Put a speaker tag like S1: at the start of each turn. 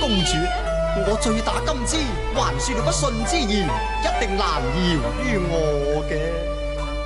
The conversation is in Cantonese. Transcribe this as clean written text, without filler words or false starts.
S1: 公主，我醉打金枝，還說了不信之言，一定難饒於我嘅。